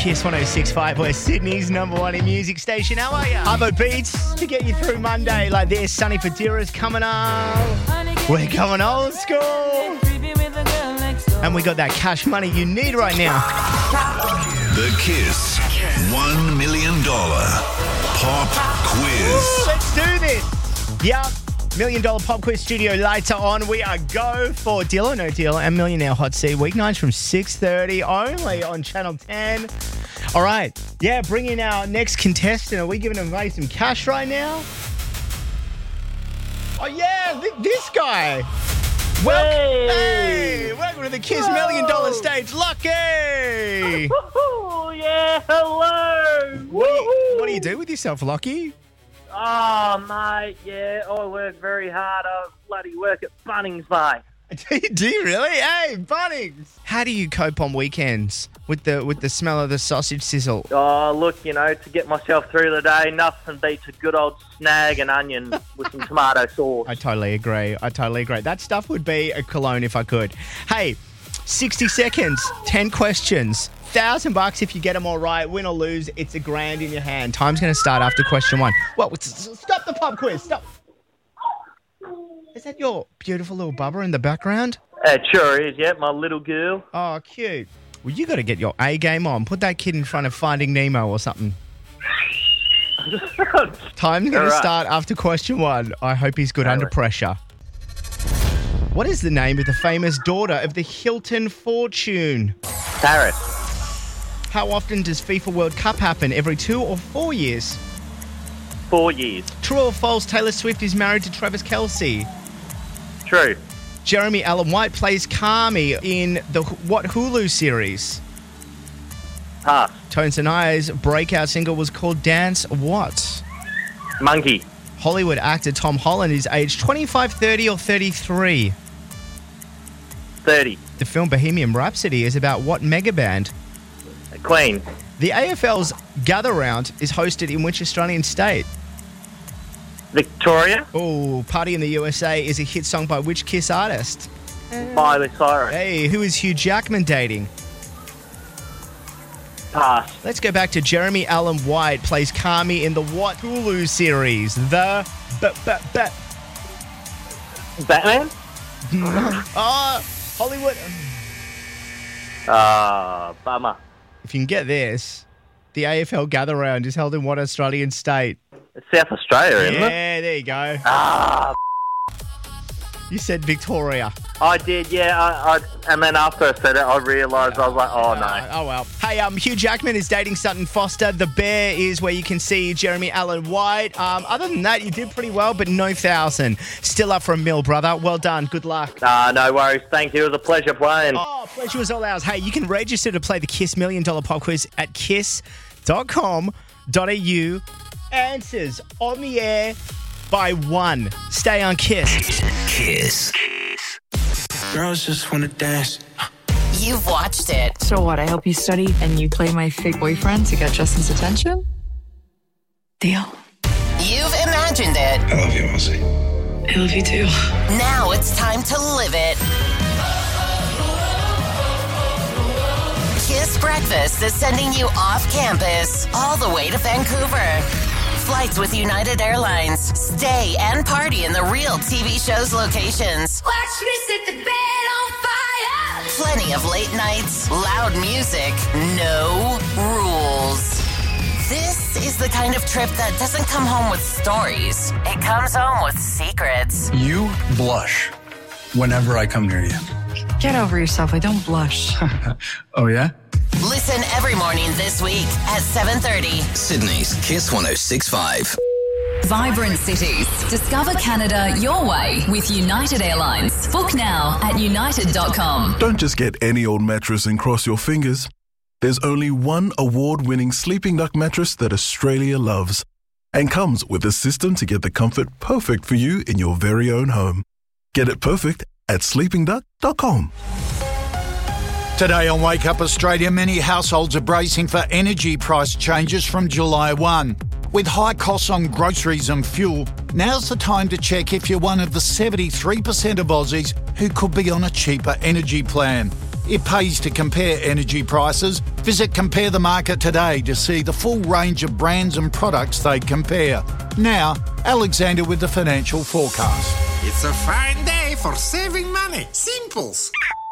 Kiss 106.5. We're Sydney's number one in music station. How are you? Other beats to get you through Monday like this. Sunny Fadira's coming up. We're going old school. And we got that cash money you need right now. The Kiss $1 million Pop Quiz. Ooh, let's do this. Yep. $1 million Pop Quiz studio lights are on. We are go for Deal or No Deal and Millionaire Hot Seat weeknights from 6:30 only on Channel 10. All right. Yeah, bring in our next contestant. Are we giving away some cash right now? Oh, yeah, this guy. Welcome to the Kiss $1 million stage, Lucky. Yeah, hello. What do you do with yourself, Lucky? Oh, mate, yeah, I work very hard. I bloody work at Bunnings, mate. Do you really? Hey, Bunnings. How do you cope on weekends with the smell of the sausage sizzle? Oh, look, to get myself through the day, nothing beats a good old snag and onion with some tomato sauce. I totally agree. That stuff would be a cologne if I could. Hey, 60 seconds, 10 questions. $1,000 if you get them all right. Win or lose, it's $1,000 in your hand. Time's going to start after question 1. Well, stop the pub quiz. Stop. Is that your beautiful little bubba in the background? It sure is, yeah, my little girl. Oh, cute. Well, you got to get your A game on. Put that kid in front of Finding Nemo or something. Time's going to start after question 1. I hope he's good under pressure. What is the name of the famous daughter of the Hilton fortune? Paris. How often does FIFA World Cup happen? Every 2 or 4 years? 4 years. True or false, Taylor Swift is married to Travis Kelce? True. Jeremy Allen White plays Carmi in the what Hulu series? Pass. Tones and I's breakout single was called Dance What? Monkey. Hollywood actor Tom Holland is aged 25, 30 or 33? 30. The film Bohemian Rhapsody is about what mega band? Queen. The AFL's Gather Round is hosted in which Australian state? Victoria. Oh, Party in the USA is a hit song by which Kiss artist? Miley Cyrus. Hey, who is Hugh Jackman dating? Pass. Let's go back to Jeremy Allen White plays Carmi in the what Hulu series? The Batman. Hollywood. Bummer. If you can get this, the AFL Gather Round is held in what Australian state? It's South Australia, isn't it? Yeah, there you go. You said Victoria. I did, yeah. And then after I said it, I realised, I was like, oh, no. Oh, well. Hey, Hugh Jackman is dating Sutton Foster. The Bear is where you can see Jeremy Allen White. Other than that, you did pretty well, but no 1,000. Still up for $1 million, brother. Well done. Good luck. No worries. Thank you. It was a pleasure playing. Oh, pleasure was all ours. Hey, you can register to play the Kiss $1 million Pop Quiz at kiss.com.au. Answers on the air by 1. Stay on Kiss. Kiss. Girls just wanna dance. You've watched it. So what? I help you study and you play my fake boyfriend to get Justin's attention? Deal. You've imagined it. I love you, Ozzy. I love you too. Now it's time to live it. Kiss Breakfast is sending you off campus all the way to Vancouver. Flights with United Airlines. Stay and party in the real TV show's locations. Watch me set the bed on fire. Plenty of late nights, loud music, no rules. This is the kind of trip that doesn't come home with stories. It comes home with secrets. You blush whenever I come near you. Get over yourself. I don't blush. Oh, yeah? Listen every morning this week at 7:30. Sydney's Kiss 106.5. Vibrant cities. Discover Canada your way with United Airlines. Book now at united.com. Don't just get any old mattress and cross your fingers. There's only one award-winning Sleeping Duck mattress that Australia loves and comes with a system to get the comfort perfect for you in your very own home. Get it perfect at sleepingduck.com. Today on Wake Up Australia, many households are bracing for energy price changes from July 1. With high costs on groceries and fuel, now's the time to check if you're one of the 73% of Aussies who could be on a cheaper energy plan. It pays to compare energy prices. Visit Compare the Market today to see the full range of brands and products they compare. Now, Alexander with the financial forecast. It's a fine day for saving money. Simples.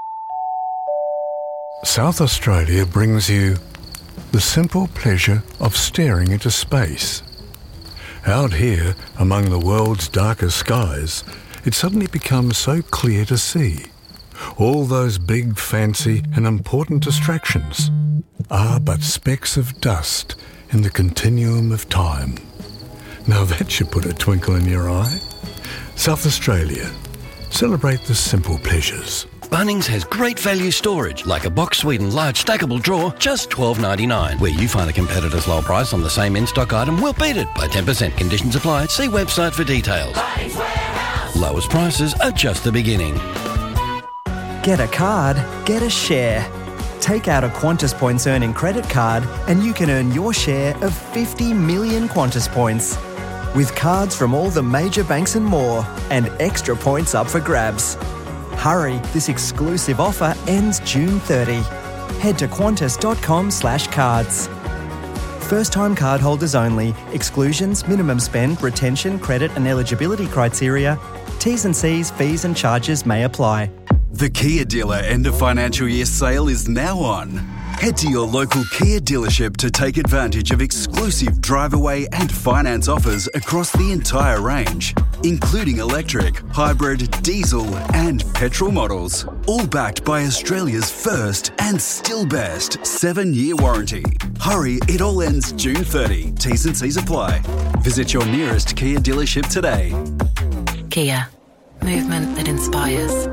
South Australia brings you the simple pleasure of staring into space. Out here, among the world's darkest skies, it suddenly becomes so clear to see. All those big, fancy and important distractions are but specks of dust in the continuum of time. Now that should put a twinkle in your eye. South Australia. Celebrate the simple pleasures. Bunnings has great value storage, like a box Sweden large stackable drawer, just $12.99. Where you find a competitor's low price on the same in-stock item, we'll beat it by 10%. Conditions apply. See website for details. Lowest prices are just the beginning. Get a card, get a share. Take out a Qantas Points earning credit card and you can earn your share of 50 million Qantas Points. With cards from all the major banks and more, and extra points up for grabs. Hurry, this exclusive offer ends June 30. Head to qantas.com/cards. First-time cardholders only. Exclusions, minimum spend, retention, credit and eligibility criteria. T's and C's, fees and charges may apply. The Kia Dealer end of financial year sale is now on. Head to your local Kia dealership to take advantage of exclusive drive-away and finance offers across the entire range, including electric, hybrid, diesel and petrol models. All backed by Australia's first and still best 7-year warranty. Hurry, it all ends June 30. T's and C's apply. Visit your nearest Kia dealership today. Kia. Movement that inspires.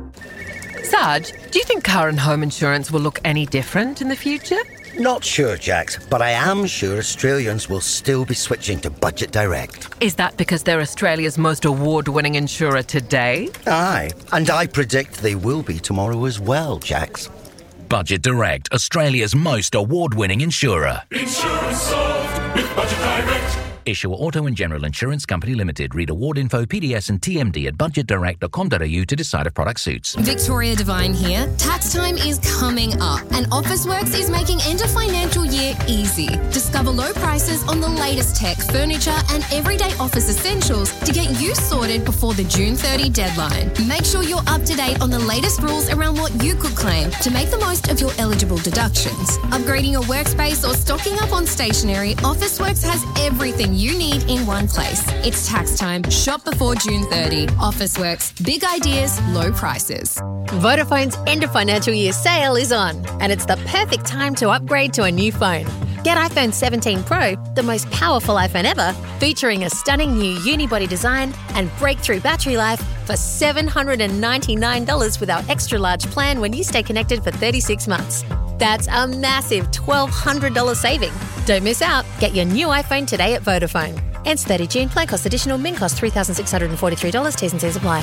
Sarge, do you think car and home insurance will look any different in the future? Not sure, Jax, but I am sure Australians will still be switching to Budget Direct. Is that because they're Australia's most award-winning insurer today? Aye, and I predict they will be tomorrow as well, Jax. Budget Direct, Australia's most award-winning insurer. Insurance solved with Budget Direct. Issuer Auto and General Insurance Company Limited. Read award info, PDS and TMD at budgetdirect.com.au to decide if product suits. Victoria Devine here. Tax time is coming up and Officeworks is making end of financial year easy. Discover low prices on the latest tech, furniture and everyday office essentials to get you sorted before the June 30 deadline. Make sure you're up to date on the latest rules around what you could claim to make the most of your eligible deductions. Upgrading your workspace or stocking up on stationery, Officeworks has everything you need in one place. It's tax time. Shop before June 30. Officeworks. Big ideas, low prices. Vodafone's end of financial year sale is on, and it's the perfect time to upgrade to a new phone. Get iPhone 17 Pro, the most powerful iPhone ever, featuring a stunning new unibody design and breakthrough battery life for $799 with our extra large plan when you stay connected for 36 months. That's a massive $1,200 saving. Don't miss out. Get your new iPhone today at Vodafone. Ends 30 June. Plan cost additional. Min cost $3,643. T's and C's apply.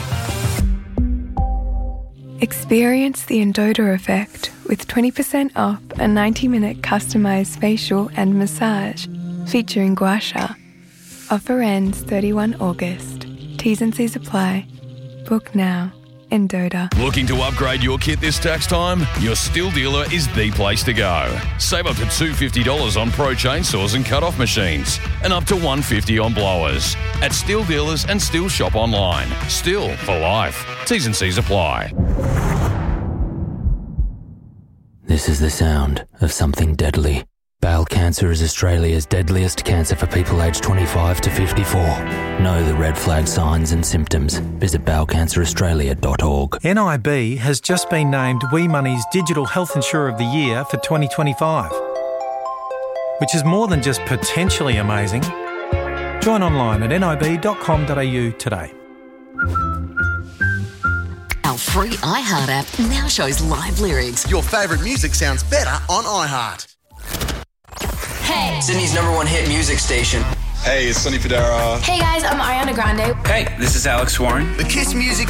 Experience the Endota effect with 20% off a 90-minute customised facial and massage featuring gua sha. Offer ends 31 August. T's and C's apply. Book now. Endota. Looking to upgrade your kit this tax time? Your Stihl dealer is the place to go. Save up to $250 on Pro chainsaws and cut-off machines, and up to $150 on blowers. At Stihl dealers and Stihl shop online. Stihl for life. T's and C's apply. This is the sound of something deadly. Bowel cancer is Australia's deadliest cancer for people aged 25 to 54. Know the red flag signs and symptoms. Visit bowelcanceraustralia.org. NIB has just been named WeMoney's Digital Health Insurer of the Year for 2025, which is more than just potentially amazing. Join online at nib.com.au today. Our free iHeart app now shows live lyrics. Your favourite music sounds better on iHeart. Hey! Sydney's #1 hit music station. Hey, it's Sonny Fodera. Hey guys, I'm Ariana Grande. Hey, this is Alex Warren. The Kiss Music